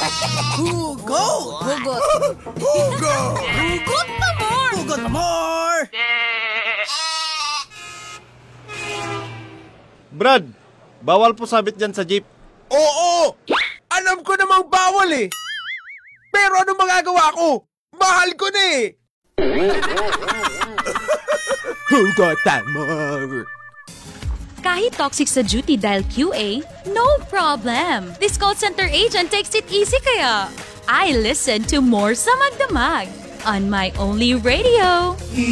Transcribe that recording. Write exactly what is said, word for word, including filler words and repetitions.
Hugot! Hugot. Hugot! Hugot pa more! Hugot pa more! Brad, bawal po sabit dyan sa jeep. Oo! Alam ko namang bawal eh! Pero ano magagawa ko? Mahal ko na eh! Hugot pa more! Kahit toxic sa duty dahil Q A, no problem. This call center agent takes it easy kaya. I listen to more sa Magdamag on my only radio.